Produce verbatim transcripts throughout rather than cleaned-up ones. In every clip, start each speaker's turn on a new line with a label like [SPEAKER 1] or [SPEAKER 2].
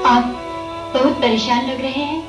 [SPEAKER 1] आप बहुत परेशान लग रहे हैं।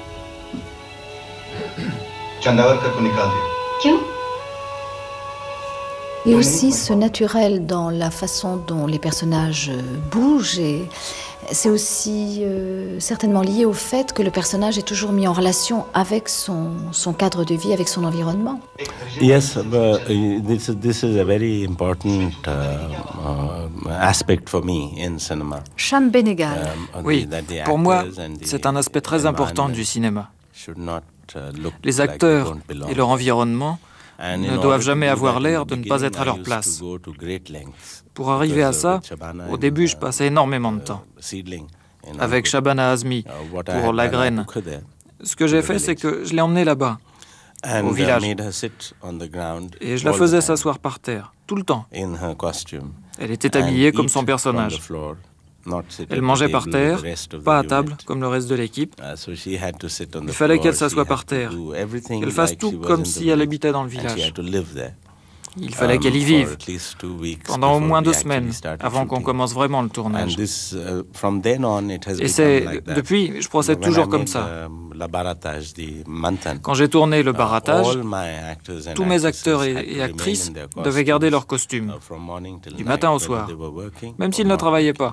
[SPEAKER 2] चंदावरकर को निकाल दिया।
[SPEAKER 1] क्यों?
[SPEAKER 3] Il y a aussi ce naturel dans la façon dont les personnages bougent et c'est aussi euh, certainement lié au fait que le personnage est toujours mis en relation avec son, son cadre de vie, avec son environnement.
[SPEAKER 4] Yes, but this, this is a very important uh, uh, aspect for me in cinema.
[SPEAKER 3] Cham Benegal.
[SPEAKER 4] Um,
[SPEAKER 5] Oui, pour moi, c'est un aspect très important du cinéma. Les acteurs et leur environnement ne doivent jamais avoir l'air de ne pas être à leur place. Pour arriver à ça, au début, je passais énormément de temps. Avec Shabana Azmi, pour La Graine, ce que j'ai fait, c'est que je l'ai emmenée là-bas, au village, et je la faisais s'asseoir par terre, tout le temps. Elle était habillée comme son personnage. Elle mangeait par terre, pas à table, comme le reste de l'équipe. Il fallait qu'elle s'assoie par terre, qu'elle fasse tout comme si elle habitait dans le village. Il fallait qu'elle y vive pendant au moins deux semaines avant qu'on commence vraiment le tournage. Et c'est depuis, je procède toujours comme ça. Quand j'ai tourné le baratage, tous mes acteurs et, et actrices devaient garder leurs costumes, du matin au soir, même s'ils ne travaillaient pas.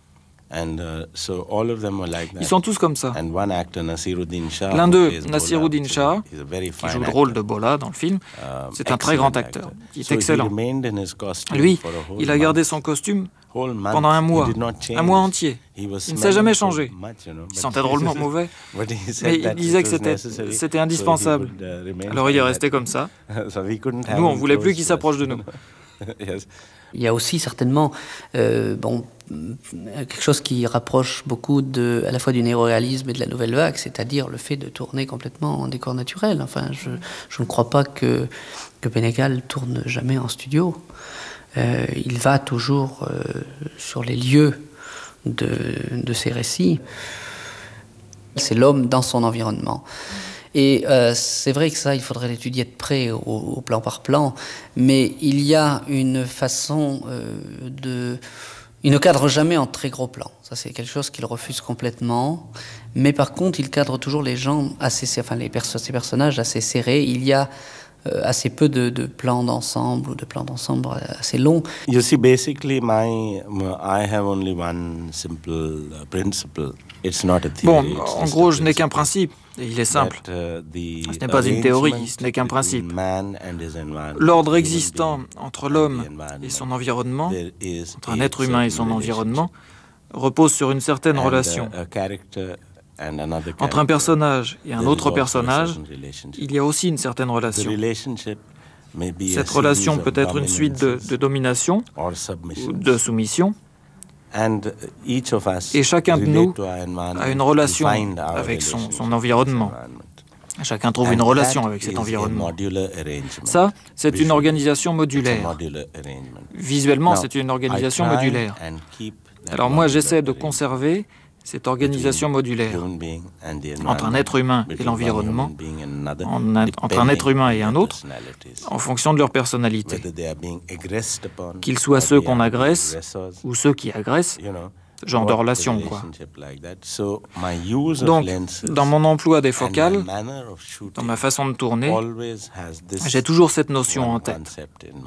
[SPEAKER 5] Ils sont tous comme ça. L'un d'eux, Nassiruddin Shah, qui joue le rôle de Bola dans le film, c'est un très grand acteur, qui est excellent. Lui, il a gardé son costume pendant un mois, un mois entier. Il ne s'est jamais changé. Il sentait drôlement mauvais, mais il disait que c'était, c'était indispensable. Alors il est resté comme ça. Nous, on ne voulait plus qu'il s'approche de nous.
[SPEAKER 6] Il y a aussi certainement euh, bon, quelque chose qui rapproche beaucoup de, à la fois du néoréalisme et de la nouvelle vague, c'est-à-dire le fait de tourner complètement en décor naturel. Enfin, je, je ne crois pas que, que Benegal tourne jamais en studio. Euh, il va toujours euh, sur les lieux de, de ses récits. C'est l'homme dans son environnement. Et euh, c'est vrai que ça, il faudrait l'étudier de près, au, au plan par plan, mais il y a une façon euh, de... Il ne cadre jamais en très gros plans. Ça, c'est quelque chose qu'il refuse complètement. Mais par contre, il cadre toujours les gens assez... Enfin, les perso- ces personnages assez serrés. Il y a euh, assez peu de, de plans d'ensemble ou de plans d'ensemble assez longs.
[SPEAKER 4] You see, basically, my, I have only one simple principle. It's not a theory.
[SPEAKER 5] Bon, en gros, je n'ai qu'un principe, et il est simple. Ce n'est pas une théorie, ce n'est qu'un principe. L'ordre existant entre l'homme et son environnement, entre un être humain et son environnement, repose sur une certaine relation. Entre un personnage et un autre personnage, il y a aussi une certaine relation. Cette relation peut être une suite de, de domination ou de soumission. Et chacun de nous a une relation avec son, son environnement. Chacun trouve une relation avec cet environnement. Ça, c'est une organisation modulaire. Visuellement, c'est une organisation modulaire. Alors moi, j'essaie de conserver cette organisation modulaire entre un être humain et l'environnement, entre un être humain et un autre, en fonction de leur personnalité. Qu'ils soient ceux qu'on agresse ou ceux qui agressent, genre de relation, quoi. Donc, dans mon emploi des focales, dans ma façon de tourner, j'ai toujours cette notion en tête.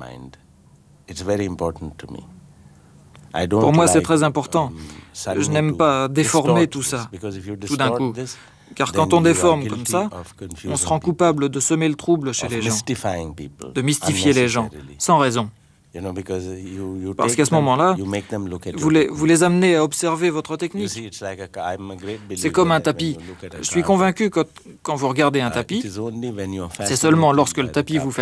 [SPEAKER 5] Pour moi, c'est très important. Je n'aime pas déformer tout ça, tout d'un coup. Car quand on déforme comme ça, on se rend coupable de semer le trouble chez les gens, de mystifier les gens, sans raison. Parce qu'à ce moment-là, vous les, vous les amenez à observer votre technique. C'est comme un tapis. Je suis convaincu que quand vous regardez un tapis, c'est seulement lorsque le tapis vous fait